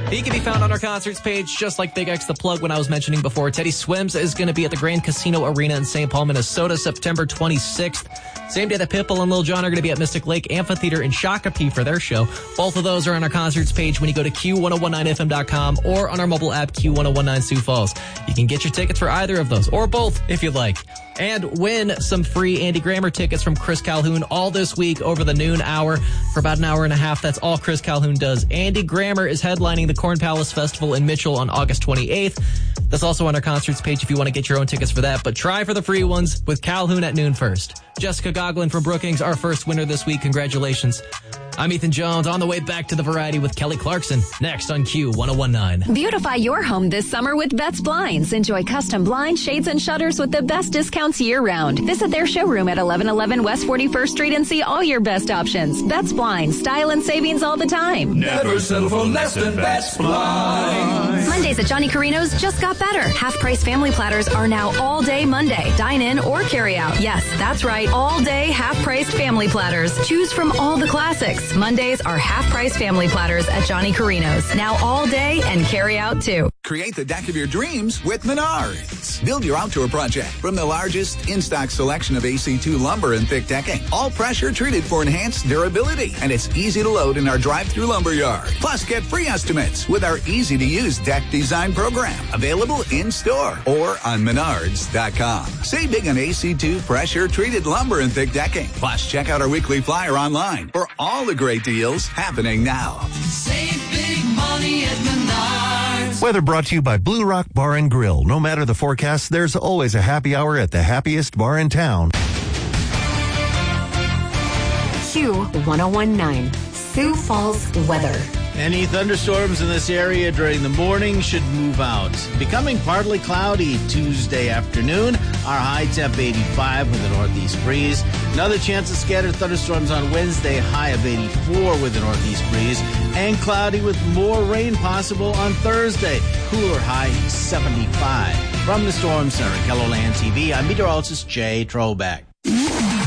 He can be found on our concerts page, just like Big X the Plug when I was mentioning before. Teddy Swims is going to be at the Grand Casino Arena in St. Paul, Minnesota, September 26th. Same day that Pitbull and Lil Jon are going to be at Mystic Lake Amphitheater in Shakopee for their show. Both of those are on our concerts page when you go to Q1019FM.com or on our mobile app Q1019 Sioux Falls. You can get your tickets for either of those, or both if you'd like. And win some free Andy Grammer tickets from Chris Calhoun all this week over the noon hour for about an hour and a half. That's all Chris Calhoun does. Andy Grammer is headlining the Corn Palace Festival in Mitchell on August 28th. That's also on our concerts page if you want to get your own tickets for that. But try for the free ones with Calhoun at noon first. Jessica Goglin from Brookings, our first winner this week. Congratulations. I'm Ethan Jones, on the way back to the variety with Kelly Clarkson, next on Q1019. Beautify your home this summer with Betts Blinds. Enjoy custom blinds, shades, and shutters with the best discounts year-round. Visit their showroom at 1111 West 41st Street and see all your best options. Betts Blinds, style and savings all the time. Never settle for less than Betts Blinds. Mondays at Johnny Carino's just got better. Half-price family platters are now all-day Monday. Dine in or carry out. Yes, that's right. All-day half-priced family platters. Choose from all the classics. Mondays are half-price family platters at Johnny Carino's. Now all day and carry out too. Create the deck of your dreams with Menards. Build your outdoor project from the largest in-stock selection of AC2 lumber and thick decking. All pressure treated for enhanced durability. And it's easy to load in our drive-through lumber yard. Plus, get free estimates with our easy-to-use deck design program. Available in-store or on Menards.com. Save big on AC2 pressure-treated lumber and thick decking. Plus, check out our weekly flyer online for all the great deals happening now. Save big money at Menards. Weather brought to you by Blue Rock Bar and Grill. No matter the forecast, there's always a happy hour at the happiest bar in town. Q1019, Sioux Falls weather. Any thunderstorms in this area during the morning should move out. Becoming partly cloudy Tuesday afternoon. Our high temp 85 with a northeast breeze. Another chance of scattered thunderstorms on Wednesday, high of 84 with a northeast breeze. And cloudy with more rain possible on Thursday. Cooler high 75. From the Storm Center at KELOLAND TV, I'm meteorologist Jay Trobeck.